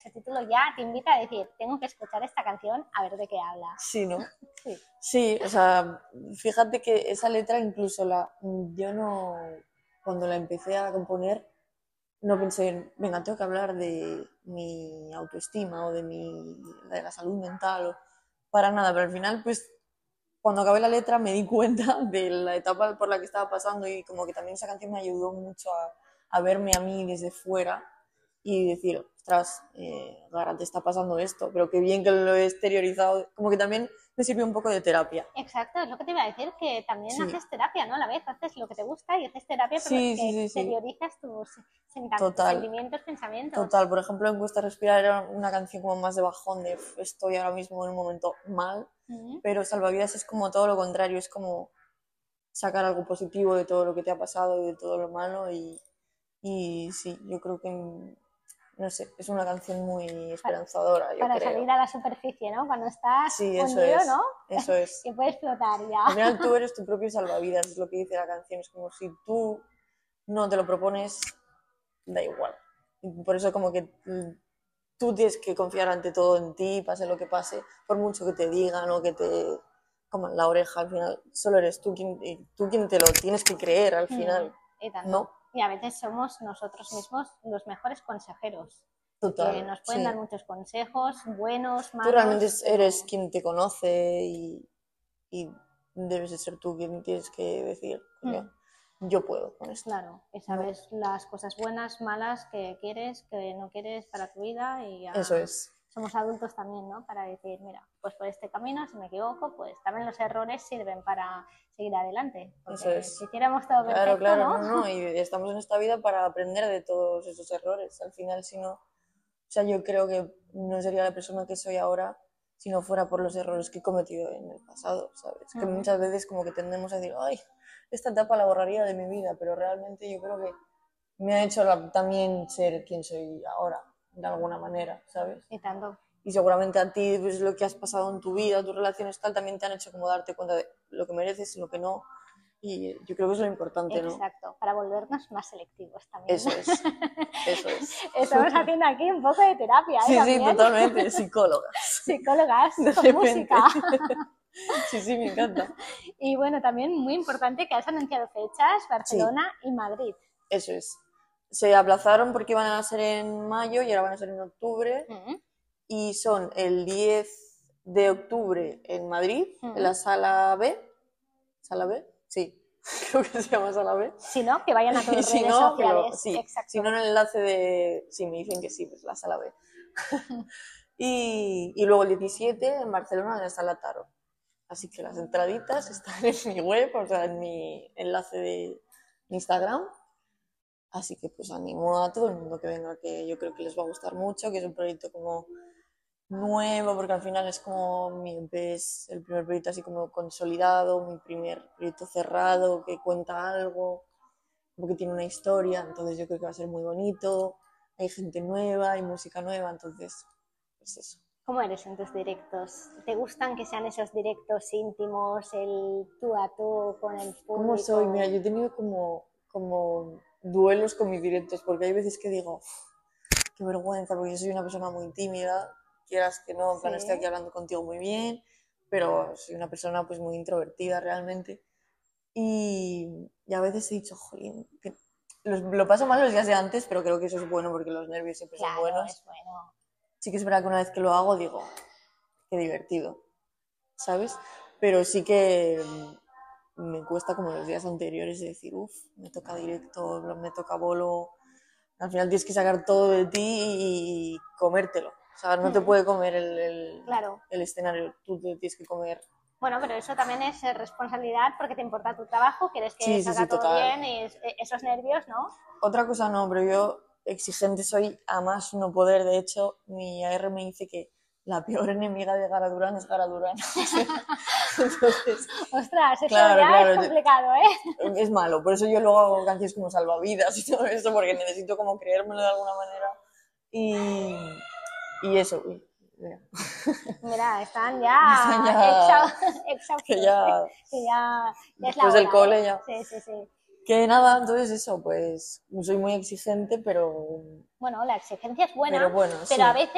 ese título ya te invita a decir, tengo que escuchar esta canción a ver de qué habla. Sí, ¿no? Sí. Sí, o sea, fíjate que esa letra incluso yo no, cuando la empecé a componer, no pensé en, venga, tengo que hablar de mi autoestima o de la salud mental o para nada, pero al final, pues, cuando acabé la letra me di cuenta de la etapa por la que estaba pasando y como que también esa canción me ayudó mucho a verme a mí desde fuera y decir, ostras, Gara, te está pasando esto, pero qué bien que lo he exteriorizado, como que también me sirvió un poco de terapia. Exacto, es lo que te iba a decir, que también Sí. haces terapia, ¿no? A la vez haces lo que te gusta y haces terapia, pero Sí, que sí, sí, sí. exteriorizas tus Total. sentimientos, pensamientos. Total, por ejemplo, en Cuesta Respirar era una canción como más de bajón, de estoy ahora mismo en un momento mal, pero Salvavidas es como todo lo contrario, es como sacar algo positivo de todo lo que te ha pasado y de todo lo malo y sí, yo creo que, no sé, es una canción muy esperanzadora, yo para creo. salir a la superficie, ¿no? Cuando estás Sí, eso hundido, es, ¿no? eso es. Que puedes flotar ya. Al final tú eres tu propio salvavidas, es lo que dice la canción, es como si tú no te lo propones, da igual. Y por eso como que tú tienes que confiar ante todo en ti, pase lo que pase, por mucho que te digan o que te coman la oreja, al final solo eres tú quien te lo tienes que creer al final, Y tanto. ¿no? Y a veces somos nosotros mismos los mejores consejeros. Total, Que nos pueden sí. dar muchos consejos, buenos, malos. Tú realmente eres quien te conoce y debes de ser tú quien tienes que decir, coño, yo puedo con esto. Claro, y sabes las cosas buenas, malas que quieres, que no quieres para tu vida y ya Eso es. somos adultos también, ¿no? Para decir, mira, pues por este camino, si me equivoco, pues también los errores sirven para seguir adelante. Porque Eso es. si hiciéramos todo perfecto, Claro, ¿no? no, y estamos en esta vida para aprender de todos esos errores. Al final, si no, o sea, yo creo que no sería la persona que soy ahora si no fuera por los errores que he cometido en el pasado, ¿sabes? Que muchas veces como que tendemos a decir, ay, esta etapa la borraría de mi vida, pero realmente yo creo que me ha hecho también ser quien soy ahora, de alguna manera, ¿sabes? Y tanto. Y seguramente a ti, pues, lo que has pasado en tu vida, tus relaciones tal, también te han hecho como darte cuenta de lo que mereces y lo que no. Y yo creo que es lo importante, ¿no? Exacto, para volvernos más selectivos también. Eso es, eso es. Estamos haciendo aquí un poco de terapia, ¿eh? Sí, ¿También? sí, totalmente, psicólogas. Psicólogas De con repente. música. Sí, me encanta. Y bueno, también muy importante que has anunciado fechas, Barcelona y Madrid. Eso es. Se aplazaron porque iban a ser en mayo y ahora van a ser en octubre. Y son el 10 de octubre en Madrid, en la sala B. ¿Sala B? Sí, creo que se llama sala B. Si no, que vayan a tus si redes no, sociales. sí. Exacto. Si no, en el enlace de... Sí, me dicen que sí, pues la sala B. y luego el 17 en Barcelona, en la sala Taro. Así que las entraditas están en mi web, o sea, en mi enlace de Instagram. Así que pues animo a todo el mundo que venga, que yo creo que les va a gustar mucho, que es un proyecto como nuevo, porque al final es como mi EP, es el primer proyecto así como consolidado, mi primer proyecto cerrado, que cuenta algo, porque tiene una historia, entonces yo creo que va a ser muy bonito, hay gente nueva, hay música nueva, entonces, pues eso. ¿Cómo eres en tus directos? ¿Te gustan que sean esos directos íntimos, el tú a tú con el público? ¿Cómo soy? Mira, yo he tenido como duelos con mis directos, porque hay veces que digo, qué vergüenza, porque yo soy una persona muy tímida, quieras que no, en plan estoy aquí hablando contigo muy bien, pero soy una persona pues muy introvertida realmente. Y a veces he dicho, jolín, que lo paso mal los días de antes, pero creo que eso es bueno porque los nervios siempre son buenos. Es bueno. Sí que es verdad que una vez que lo hago digo, qué divertido, ¿sabes? Pero sí que me cuesta como los días anteriores de decir, uff, me toca directo, me toca bolo. Al final tienes que sacar todo de ti y comértelo. O sea, no te puede comer el escenario, tú te tienes que comer. Bueno, pero eso también es responsabilidad porque te importa tu trabajo, quieres que salga todo total. bien y esos nervios, ¿no? Otra cosa no, pero yo exigente soy a más no poder. De hecho, mi AR me dice que la peor enemiga de Gara Durán es Gara Durán. Entonces, ostras, eso ya es complicado, ¿eh? Es malo, por eso yo luego hago canciones como Salvavidas y todo eso, porque necesito como creérmelo de alguna manera. Y eso, mira, están ya exhaustos. Que ya es la después hora, del cole ya. Sí. Que nada, entonces eso, pues soy muy exigente, pero... Bueno, la exigencia es buena, pero bueno, pero a veces